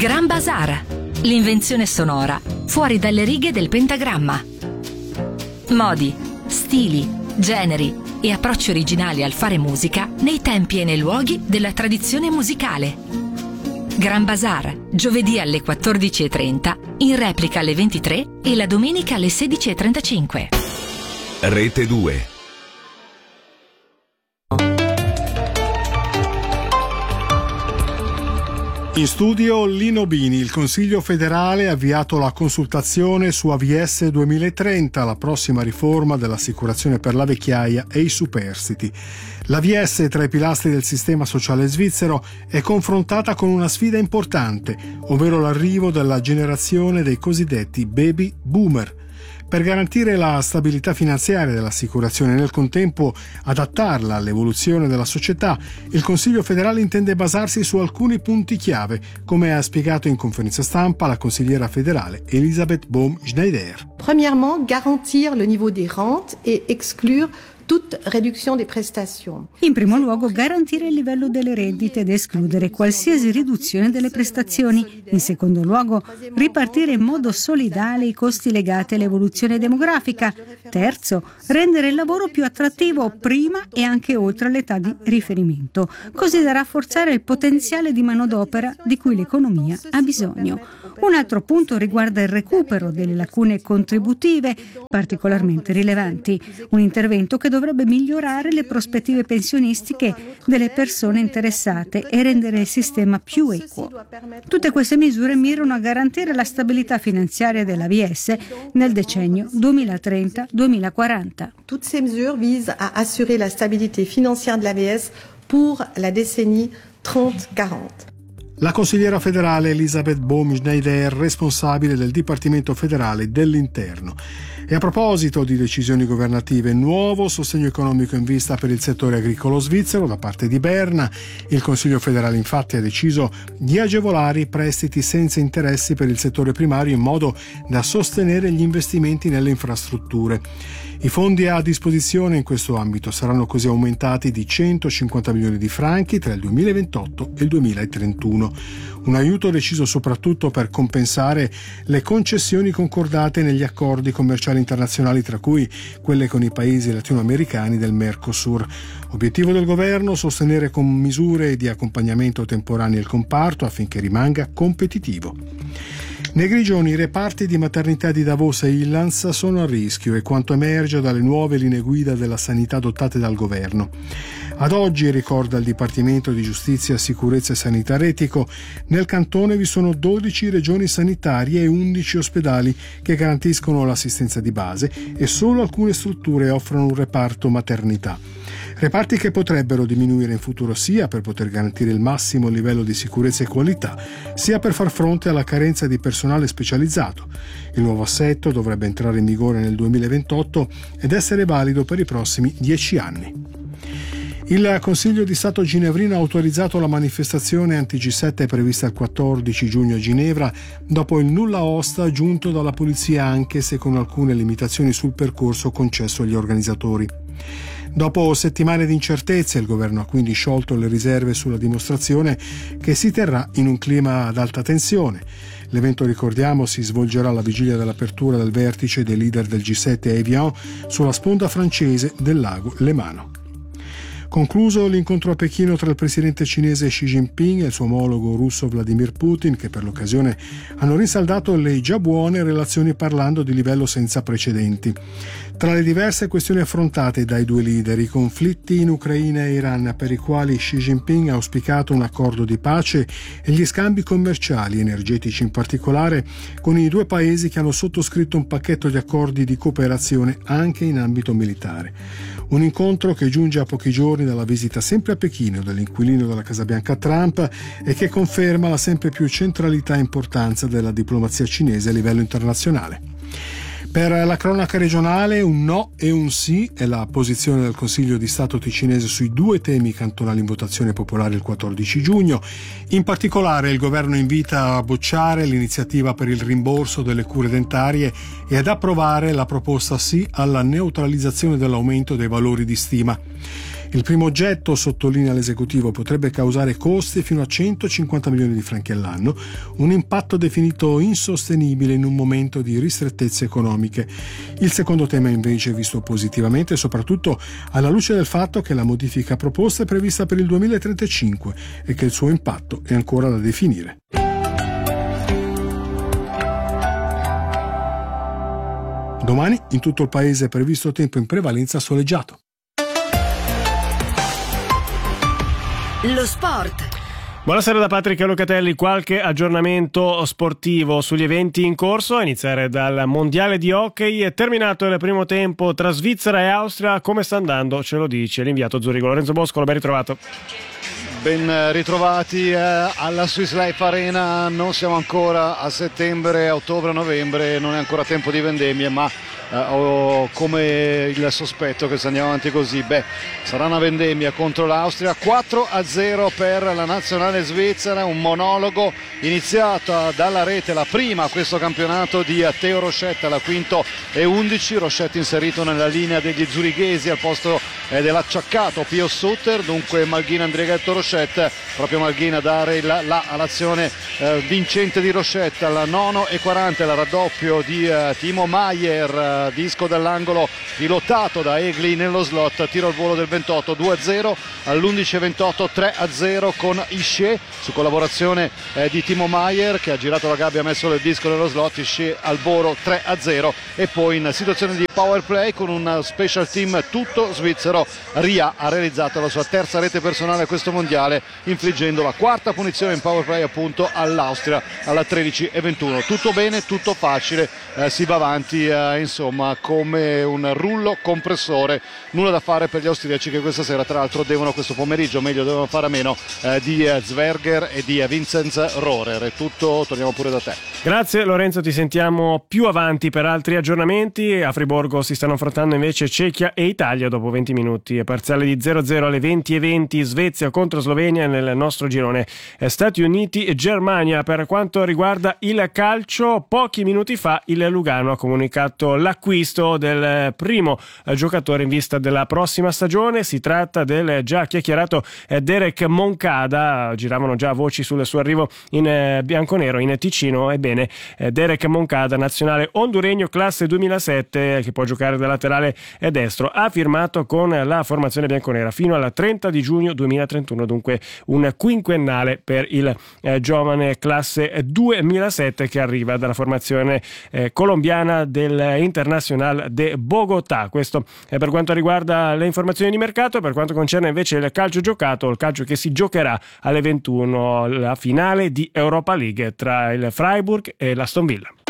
Gran Bazar, l'invenzione sonora fuori dalle righe del pentagramma. Modi, stili, generi e approcci originali al fare musica nei tempi e nei luoghi della tradizione musicale. Gran Bazar, giovedì alle 14:30, in replica alle 23 e la domenica alle 16:35. Rete 2. In studio Lino Bini. Il Consiglio federale ha avviato la consultazione su AVS 2030, la prossima riforma dell'assicurazione per la vecchiaia e i superstiti. L'AVS, tra i pilastri del sistema sociale svizzero, è confrontata con una sfida importante, ovvero l'arrivo della generazione dei cosiddetti baby boomer. Per garantire la stabilità finanziaria dell'assicurazione e nel contempo adattarla all'evoluzione della società, il Consiglio federale intende basarsi su alcuni punti chiave, come ha spiegato in conferenza stampa la consigliera federale Elisabeth Bohm-Schneider. Premièrement, garantir le niveau des rentes et exclure toute réduction des prestations. In primo luogo, garantire il livello delle rendite ed escludere qualsiasi riduzione delle prestazioni. In secondo luogo, ripartire in modo solidale i costi legati all'evoluzione demografica. Terzo, rendere il lavoro più attrattivo prima e anche oltre l'età di riferimento, così da rafforzare il potenziale di manodopera di cui l'economia ha bisogno. Un altro punto riguarda il recupero delle lacune contributive particolarmente rilevanti, un intervento che dovrebbe migliorare le prospettive pensionistiche delle persone interessate e rendere il sistema più equo. Tutte queste misure mirano a garantire la stabilità finanziaria dell'AVS nel decennio 2030-2040. Toutes ces mesures visent à assurer la stabilité financière de l'AVS pour la décennie 30-40. La consigliera federale Elisabeth Bohm-Schneider, responsabile del Dipartimento federale dell'Interno. E a proposito di decisioni governative, nuovo sostegno economico in vista per il settore agricolo svizzero da parte di Berna. Il Consiglio federale infatti ha deciso di agevolare i prestiti senza interessi per il settore primario in modo da sostenere gli investimenti nelle infrastrutture. I fondi a disposizione in questo ambito saranno così aumentati di 150 milioni di franchi tra il 2028 e il 2031. Un aiuto deciso soprattutto per compensare le concessioni concordate negli accordi commerciali internazionali, tra cui quelle con i paesi latinoamericani del Mercosur. Obiettivo del governo: sostenere con misure di accompagnamento temporaneo il comparto affinché rimanga competitivo. Nei Grigioni i reparti di maternità di Davos e Illanz sono a rischio, e quanto emerge dalle nuove linee guida della sanità adottate dal governo. Ad oggi, ricorda il Dipartimento di Giustizia, Sicurezza e Sanità Retico, nel cantone vi sono 12 regioni sanitarie e 11 ospedali che garantiscono l'assistenza di base e solo alcune strutture offrono un reparto maternità. Reparti che potrebbero diminuire in futuro sia per poter garantire il massimo livello di sicurezza e qualità, sia per far fronte alla carenza di personale specializzato. Il nuovo assetto dovrebbe entrare in vigore nel 2028 ed essere valido per i prossimi 10 anni. Il Consiglio di Stato ginevrino ha autorizzato la manifestazione anti-G7 prevista il 14 giugno a Ginevra dopo il nulla osta giunto dalla polizia, anche se con alcune limitazioni sul percorso concesso agli organizzatori. Dopo settimane di incertezze, il governo ha quindi sciolto le riserve sulla dimostrazione, che si terrà in un clima ad alta tensione. L'evento, ricordiamo, si svolgerà alla vigilia dell'apertura del vertice dei leader del G7 a Evian sulla sponda francese del lago Lemano. Concluso l'incontro a Pechino tra il presidente cinese Xi Jinping e il suo omologo russo Vladimir Putin, che per l'occasione hanno rinsaldato le già buone relazioni parlando di livello senza precedenti. Tra le diverse questioni affrontate dai due leader, i conflitti in Ucraina e Iran, per i quali Xi Jinping ha auspicato un accordo di pace, e gli scambi commerciali, energetici in particolare, con i due paesi che hanno sottoscritto un pacchetto di accordi di cooperazione anche in ambito militare. Un incontro che giunge a pochi giorni dalla visita sempre a Pechino dell'inquilino della Casa Bianca Trump e che conferma la sempre più centralità e importanza della diplomazia cinese a livello internazionale. Per la cronaca regionale, un no e un sì è la posizione del Consiglio di Stato ticinese sui due temi cantonali in votazione popolare il 14 giugno. In particolare, il governo invita a bocciare l'iniziativa per il rimborso delle cure dentarie e ad approvare la proposta sì alla neutralizzazione dell'aumento dei valori di stima. Il primo oggetto, sottolinea l'esecutivo, potrebbe causare costi fino a 150 milioni di franchi all'anno, un impatto definito insostenibile in un momento di ristrettezze economiche. Il secondo tema invece è visto positivamente, soprattutto alla luce del fatto che la modifica proposta è prevista per il 2035 e che il suo impatto è ancora da definire. Domani in tutto il paese è previsto tempo in prevalenza soleggiato. Lo sport. Buonasera da Patrick Locatelli, qualche aggiornamento sportivo sugli eventi in corso, a iniziare dal mondiale di hockey. È terminato il primo tempo tra Svizzera e Austria, come sta andando ce lo dice l'inviato Zurigo. Lorenzo Boscolo, ben ritrovato. Ben ritrovati alla Swiss Life Arena. Non siamo ancora a settembre, ottobre, novembre, non è ancora tempo di vendemmie, ma ho come il sospetto che se andiamo avanti così, sarà una vendemmia contro l'Austria. 4-0 per la nazionale svizzera, un monologo iniziato dalla rete, la prima a questo campionato di Theo Rochette alla quinto e 11. Rochette inserito nella linea degli zurighesi al posto dell'acciaccato Pio Sutter, dunque Malghin, Andrigetto, Rochette, proprio Malghin a dare all'azione vincente di Rochette. Al 9:40 il raddoppio di Timo Maier, disco dall'angolo pilotato da Egli nello slot, tiro al volo del 28, 2-0. All'11:28 3-0 con Isce su collaborazione di Timo Maier, che ha girato la gabbia, ha messo il disco nello slot. Isce al volo 3-0. E poi in situazione di power play con un special team tutto svizzero, Ria ha realizzato la sua terza rete personale a questo mondiale, infliggendo la quarta punizione in power play appunto all'Austria alla 13:21. Tutto bene, tutto facile, si va avanti insomma come un rullo compressore. Nulla da fare per gli austriaci, che questa sera tra l'altro questo pomeriggio devono fare a meno di Zwerger e di Vincenz Rohrer. È tutto, torniamo pure da te. Grazie Lorenzo, ti sentiamo più avanti per altri aggiornamenti. A Friburgo si stanno affrontando invece Cechia e Italia dopo 20 minuti, parziale di 0-0 alle 20:20. Svezia contro Slovenia nel nostro girone. Stati Uniti e Germania. Per quanto riguarda il calcio, pochi minuti fa il Lugano ha comunicato l'acquisto del primo giocatore in vista della prossima stagione. Si tratta del già chiacchierato Derek Moncada. Giravano già voci sul suo arrivo in bianconero in Ticino. Ebbene, Derek Moncada, nazionale honduregno, classe 2007, che può giocare da laterale destro, ha firmato con la formazione bianconera fino al 30 di giugno 2031, dunque un quinquennale per il giovane classe 2007 che arriva dalla formazione colombiana del Internacional de Bogotà. Questo è per quanto riguarda le informazioni di mercato. Per quanto concerne invece il calcio giocato, il calcio che si giocherà alle 21, la finale di Europa League tra il Freiburg e l'Aston Villa.